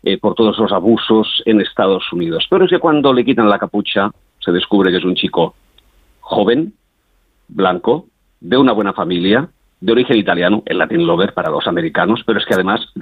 por todos los abusos en Estados Unidos. Pero es que cuando le quitan la capucha se descubre que es un chico joven, blanco, de una buena familia, de origen italiano, el Latin Lover para los americanos, pero es que además